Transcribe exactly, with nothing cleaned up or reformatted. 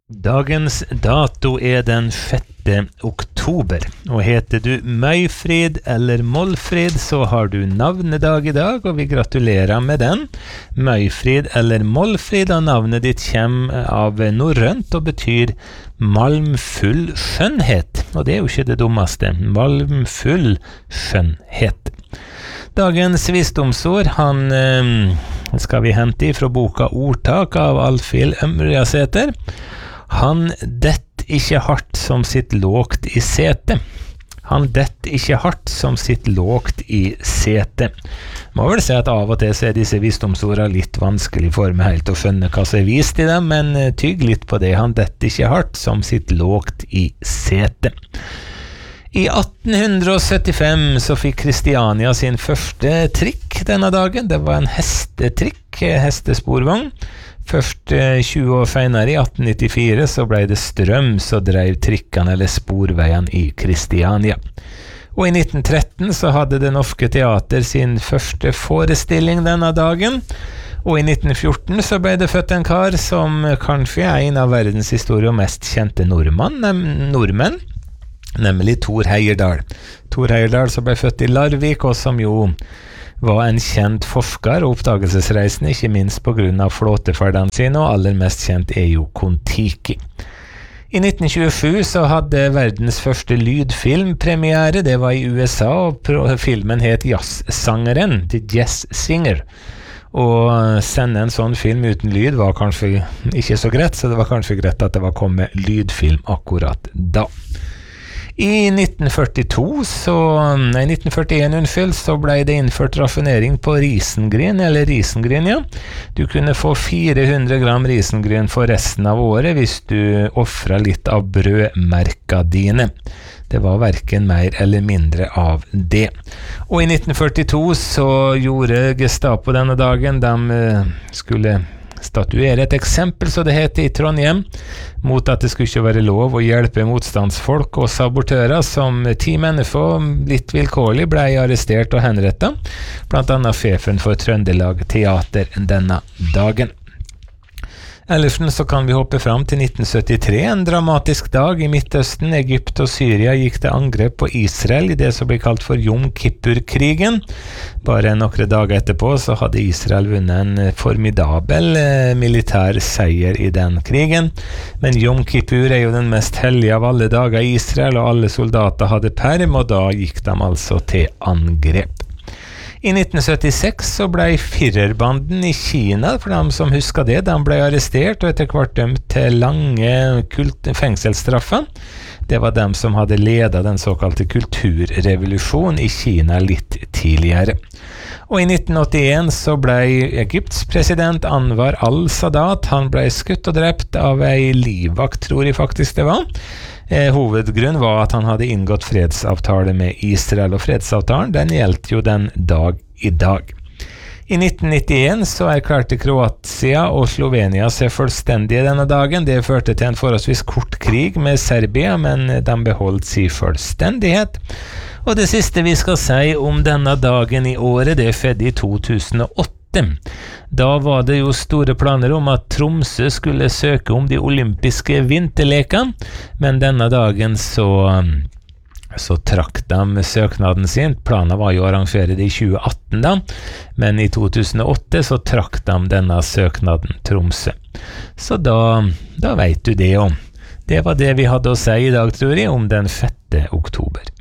Dagens dato er den sjette oktober, og heter du Møyfrid eller Målfrid, så har du navnedag i dag, og vi gratulerer med den. Møyfrid eller Målfrid, og navnet ditt kommer av norrønt og betyr malmfull skjønnhet, og det er jo ikke det dummeste, malmfull skjønnhet. Dagens visdomsord, han eh, skal vi hente fra boka Ordtak av Alfhild Ømriasæter. Han dett ikke hardt som sitt lågt i sete. Han dett ikke hardt som sitt lågt i sete. Må vel si at av og til så er disse visdomsordene litt vanskelig for meg helt å skjønne hva som er vist i dem, men tygg litt på det. Han dett ikke hardt som sitt lågt i sete. I atten syttifem så fikk Kristiania sin første trikk denne dagen. Det var en hestetrikk, hestesporvogn. Først tjue år senere, i atten nittifire, så ble det strøm som drev trikkene eller sporveien i Kristiania. Og i nitten tretten så hadde Det Norske Teater sin første forestilling denne dagen. Og i nitten fjorten så ble det født en kar som kanskje er en av verdenshistoriens mest kjente nordmann, nem- nordmenn, nemlig Thor Heyerdahl. Thor Heyerdahl som ble født i Larvik, og som jo var en kjent forsker og oppdagelsesreisende, ikke minst på grunn av flåteferdene sine, og aller mest kjent er jo Kon-Tiki. I nitten tjuesju så hadde verdens første lydfilm premiere, det var i U S A, og filmen het Jazzsangeren, The Jazz Singer. Og sende en sånn film uten lyd var kanskje ikke så greit, så det var kanskje greit at det var kommet lydfilm akkurat da. I nitten førtito, så, nei, nitten førtien, unnskyld, så ble det innført rasjonering på risengryn, eller risengryn, ja. Du kunne få fire hundre gram risengryn for resten av året hvis du offret litt av brødmerka dine. Det var hverken mer eller mindre av det. Og i nitten førtito så gjorde Gestapo denne dagen, de skulle statuere et eksempel, så det heter, i Trondheim, mot at det skulle ikke være lov å hjelpe motstandsfolk og sabotører, som ti mennesker litt vilkårlig ble arrestert og henrettet, blant annet sjefen for Trøndelag Teater denne dagen. Ellersen så kan vi hoppe fram til nitten syttitre, en dramatisk dag i Midtøsten. Egypt og Syria gikk til angrep på Israel i det som blir kalt for Yom Kippur-krigen. Bare noen dager etterpå så hadde Israel vunnet en formidabel eh, militær seier i den krigen. Men Yom Kippur er jo den mest hellige av alle dager i Israel, og alle soldater hadde perm, og da gikk de altså til angrep. I nitten syttiseks så ble firerbanden i Kina, for dem som husker det, de ble arrestert og etter hvert dømt til lange kult- fengselsstraffer. Det var dem som hadde ledet den såkalte kulturrevolusjonen i Kina litt tidligere. Og i nitten åttien så ble Egypts president Anwar al-Sadat, han ble skutt og drept av ei livvakt, tror jeg faktisk det var. Eh, hovedgrunn var at han hadde inngått fredsavtale med Israel, og fredsavtalen den gjeldt jo den dag i dag. I nitten nittien så erklærte Kroatia og Slovenia seg fullstendige denne dagen. Det førte til en forholdsvis kort krig med Serbia, men de beholdt sin fullstendighet. Og det siste vi skal si om denne dagen i året, det skjedde i to tusen og åtte. Da var det jo store planer om at Tromsø skulle søke om de olympiske vinterlekene, men denne dagen så, så trakk de søknaden sin. Planen var jo å arrangere det i tjue atten da, men i to tusen og åtte så trakk de denne søknaden Tromsø. Så da, da vet du det om. Det var det vi hadde å si i dag, tror jeg, om den sjette oktober.